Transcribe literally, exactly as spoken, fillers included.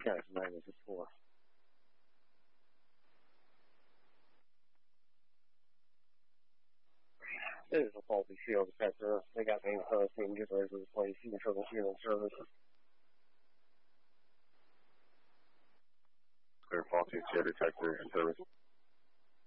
Gas magnitude four. This is a faulty field detector. They got me in hurricane, get ready for the place. You can troubleshoot on service. Clear faulty field detector in service.